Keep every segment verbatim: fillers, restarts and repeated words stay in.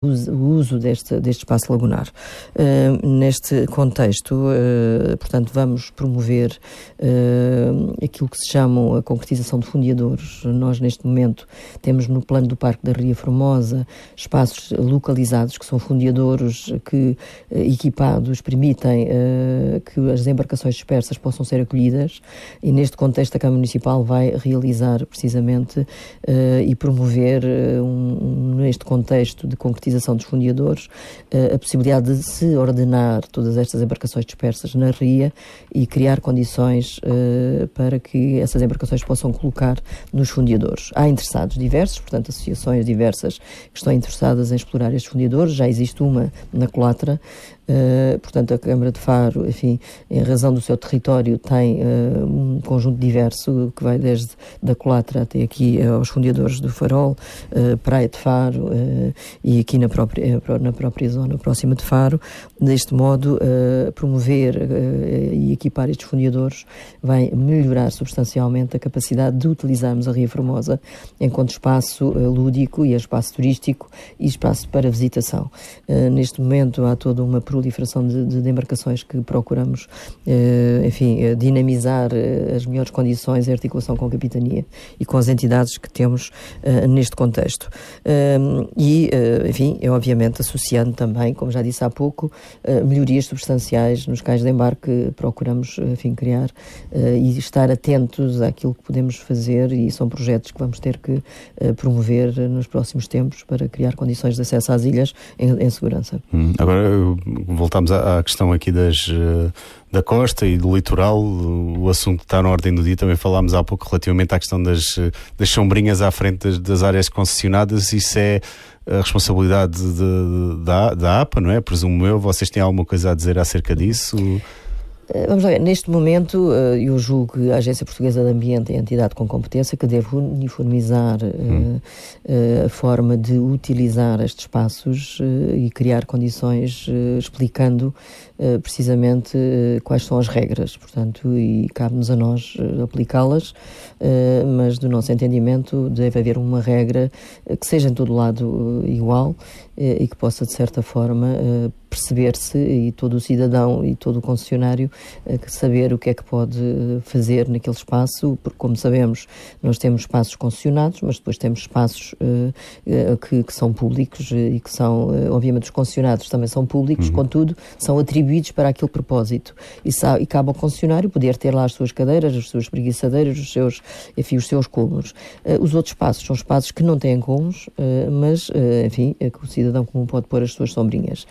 o uso deste, deste espaço lagunar. Uh, neste contexto, uh, portanto, vamos promover uh, aquilo que se chama a concretização de fundeadores. Nós, neste momento, temos no plano do Parque da Ria Formosa espaços localizados que são fundeadores que, uh, equipados, permitem uh, que as embarcações dispersas possam ser acolhidas, e neste contexto a Câmara Municipal vai realizar precisamente uh, e promover uh, um, neste contexto de concretização dos fundeadores, a possibilidade de se ordenar todas estas embarcações dispersas na ria e criar condições uh, para que essas embarcações possam colocar nos fundeadores. Há interessados diversos, portanto, associações diversas que estão interessadas em explorar estes fundeadores. Já existe uma na Colatra. Uh, portanto, a Câmara de Faro, enfim, em razão do seu território, tem uh, um conjunto diverso que vai desde da Colatra até aqui aos fundeadores do Farol, uh, Praia de Faro uh, e aqui na própria, na própria zona próxima de Faro. Deste modo, uh, promover uh, e equipar estes fundeadores vai melhorar substancialmente a capacidade de utilizarmos a Ria Formosa enquanto espaço uh, lúdico e espaço turístico e espaço para visitação. Uh, neste momento há toda uma proliferação de, de, de embarcações que procuramos, eh, enfim, eh, dinamizar eh, as melhores condições em articulação com a Capitania e com as entidades que temos eh, neste contexto. Um, e, eh, enfim, é obviamente associando também, como já disse há pouco, eh, melhorias substanciais nos cais de embarque. Procuramos, enfim, criar eh, e estar atentos àquilo que podemos fazer, e são projetos que vamos ter que eh, promover nos próximos tempos para criar condições de acesso às ilhas em, em segurança. Hum, agora, voltamos à, à questão aqui das, uh, da costa e do litoral. O assunto que está na ordem do dia, também falámos há pouco relativamente à questão das, das sombrinhas à frente das, das áreas concessionadas. Isso é a responsabilidade de, de, da, da A P A, não é? Presumo eu. Vocês têm alguma coisa a dizer acerca disso? Vamos ver, neste momento eu julgo que a Agência Portuguesa de Ambiente é a entidade com competência que deve uniformizar hum. uh, a forma de utilizar estes espaços uh, e criar condições uh, explicando uh, precisamente uh, quais são as regras, portanto, e cabe-nos a nós uh, aplicá-las, uh, mas do nosso entendimento deve haver uma regra uh, que seja em todo lado uh, igual uh, e que possa, de certa forma, uh, perceber-se, e todo o cidadão e todo o concessionário uh, saber o que é que pode fazer naquele espaço, porque, como sabemos, nós temos espaços concessionados, mas depois temos espaços uh, uh, que, que são públicos uh, e que são, uh, obviamente, os concessionados também são públicos, uhum. Contudo, são atribuídos para aquele propósito. E, e cabe ao concessionário poder ter lá as suas cadeiras, as suas preguiçadeiras, os seus, enfim, os seus cômodos. Uh, os outros espaços são espaços que não têm cômodos, uh, mas, uh, enfim, é que o cidadão comum pode pôr as suas sombrinhas.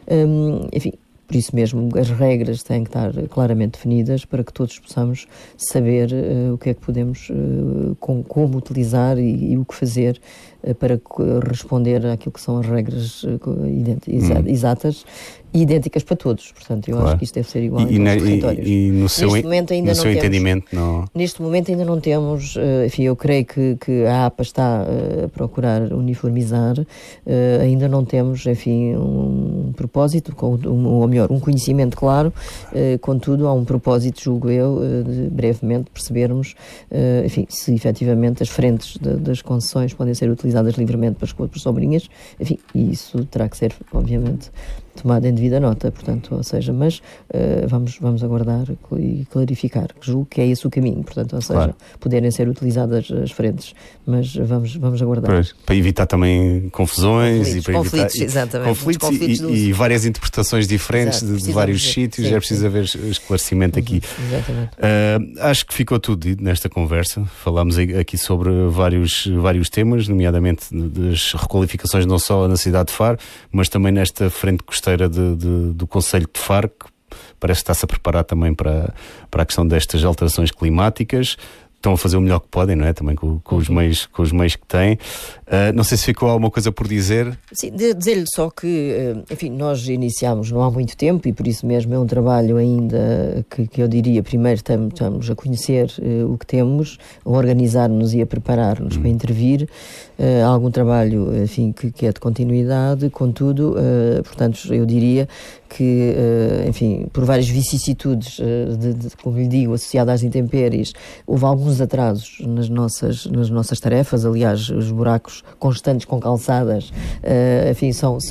Um, enfim, por isso mesmo as regras têm que estar claramente definidas para que todos possamos saber uh, o que é que podemos, uh, com, como utilizar e, e o que fazer uh, para responder àquilo que são as regras uh, exa- hum. exatas e idênticas para todos. Portanto, eu claro. Acho que isto deve ser igual e, em todos na, os territórios. E, e no seu, neste momento ainda no não seu temos, entendimento não... Neste momento ainda não temos, uh, enfim, eu creio que, que a A P A está uh, a procurar uniformizar, uh, ainda não temos, enfim, um propósito, com, um, ou melhor, um conhecimento claro, uh, contudo há um propósito, julgo eu, uh, de brevemente percebermos, uh, enfim, se efetivamente as frentes de, das concessões podem ser utilizadas livremente para as sombrinhas, enfim, e isso terá que ser, obviamente, tomada em devida nota, portanto, ou seja, mas uh, vamos, vamos aguardar e clarificar, julgo que é esse o caminho, portanto, ou seja, claro. Poderem ser utilizadas as frentes, mas vamos, vamos aguardar. Pois, para evitar também confusões conflitos, e para conflitos, evitar exatamente, conflitos, conflitos e, e várias interpretações diferentes. Exato, de, de vários ver. sítios, Sim, é preciso sim. haver esclarecimento aqui. Exatamente. Uh, acho que ficou tudo dito nesta conversa. Falámos aqui sobre vários, vários temas, nomeadamente das requalificações não só na cidade de Faro, mas também nesta frente costeira de, de, do Concelho de Faro, que parece que está-se a preparar também para, para a questão destas alterações climáticas. Estão a fazer o melhor que podem, não é? Também com, com, os, meios, com os meios que têm. Uh, não sei se ficou alguma coisa por dizer. Sim, de, dizer-lhe só que, enfim, nós iniciámos não há muito tempo, e por isso mesmo é um trabalho ainda que, que eu diria, primeiro estamos, estamos a conhecer uh, o que temos, a organizar-nos e a preparar-nos hum. para intervir. Uh, há algum trabalho, enfim, que, que é de continuidade, contudo, uh, portanto, eu diria que, uh, enfim, por várias vicissitudes, uh, de, de, como lhe digo, associadas às intempéries, houve alguns atrasos nas nossas, nas nossas tarefas. Aliás, os buracos constantes com calçadas, uh, enfim, são,